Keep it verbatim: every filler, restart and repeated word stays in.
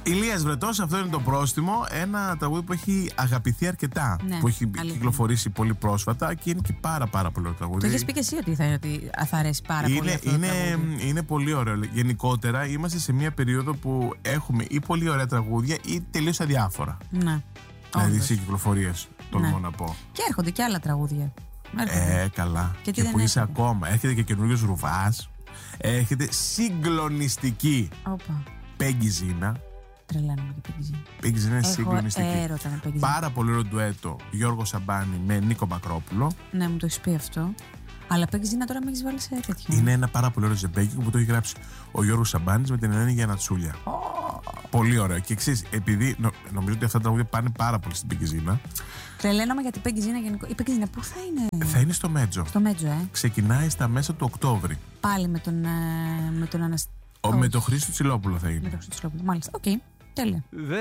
Ηλίας Βρετός, αυτό είναι το πρόστιμο. Ένα τραγούδι που έχει αγαπηθεί αρκετά. Ναι, που έχει αλήθεια. κυκλοφορήσει πολύ πρόσφατα και είναι και πάρα πάρα πολύ ωραίο τραγούδι. Το έχεις πει και εσύ ότι θα, ότι θα αρέσει πάρα είναι, πολύ αυτό είναι, το τραγούδι. είναι πολύ ωραίο. Γενικότερα είμαστε σε μια περίοδο που έχουμε ή πολύ ωραία τραγούδια ή τελείως αδιάφορα. Ναι. Δηλαδή Όντως. σε κυκλοφορίες, τολμώ Ναι. να πω. Και έρχονται και άλλα τραγούδια. Έρχονται. Ε, καλά. Και τι Και δεν που είσαι έρχονται. ακόμα. Έρχεται και καινούριος Ρουβάς. Έρχεται συγκλονιστική Όπα. Πέγγι Ζήνα. Τρελαίνομαι και Πέγγι Ζήνα. Πέγγι Ζήνα είναι Έχω συγκλονιστική. έρωτα με Πέγγι Ζήνα. Πάρα πολύ ωραίο ντουέτο Γιώργο Σαμπάνη με Νίκο Μακρόπουλο. Ναι, μου το έχεις πει αυτό. Αλλά Πέγγι Ζήνα τώρα με έχεις βάλει σε τέτοιο. Είναι ένα πάρα πολύ ωραίο ζεμπέκικο που το έχει γράψει ο Γιώργος Σαμπάνης με την Ελένη Γιαννατσούλια. Πολύ ωραίο. Και εξής, επειδή νο, νομίζω ότι αυτά τα τραγούδια πάνε πάρα πολύ στην Πέγγι Ζήνα, Τρελαίνομαι γιατί η Πέγγι Ζήνα γενικό. Η Πέγγι Ζήνα πού θα είναι? θα είναι στο Μέτζο. Στο Μέτζο, ε. Ξεκινάει στα μέσα του Οκτώβρη. Πάλι με τον, ε, με τον Αναστ... Ο, με τον Χρήστο Τσιλόπουλο θα είναι. Με τον Χρήστο Τσιλόπουλο. Μάλιστα. Οκ. Τέλεια.